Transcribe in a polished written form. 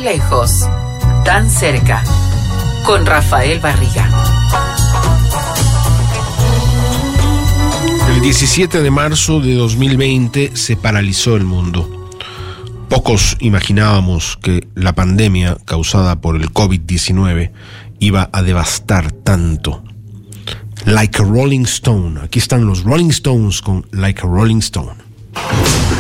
Tan lejos, tan cerca, con Rafael Barriga. El 17 de marzo de 2020 se paralizó el mundo. Pocos imaginábamos que la pandemia causada por el COVID-19 iba a devastar tanto. Like a Rolling Stone. Aquí están los Rolling Stones con Like a Rolling Stone.